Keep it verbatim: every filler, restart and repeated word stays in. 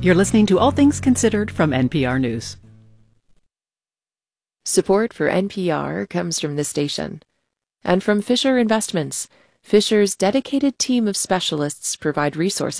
You're listening to All Things Considered from N P R News. Support for N P R comes from this station and from Fisher Investments. Fisher's dedicated team of specialists provide resources